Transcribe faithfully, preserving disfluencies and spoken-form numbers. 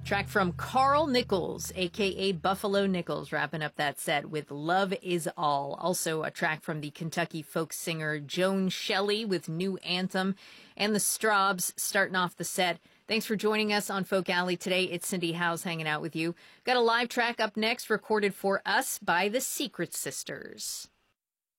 Track from Carl Nichols, a k a. Buffalo Nichols, wrapping up that set with Love Is All. Also a track from the Kentucky folk singer Joan Shelley with New Anthem. And the Strawbs starting off the set. Thanks for joining us on Folk Alley today. It's Cindy Howes hanging out with you. Got a live track up next recorded for us by the Secret Sisters.